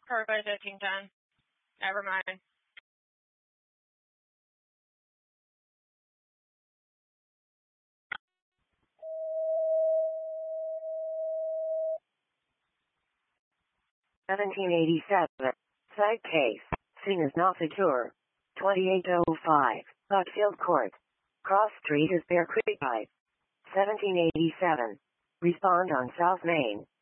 Perfect, 1510. Never mind. $17.87. Side case. Scene is not secure. 2805. Buckfield Court. Cross Street is Bear Creek Drive. $17.87. Respond on South Main.